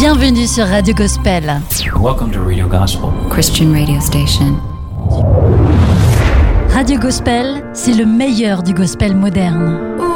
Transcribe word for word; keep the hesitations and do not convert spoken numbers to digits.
Bienvenue sur Radio Gospel. Welcome to Radio Gospel, Christian radio station. Radio Gospel, c'est le meilleur du gospel moderne.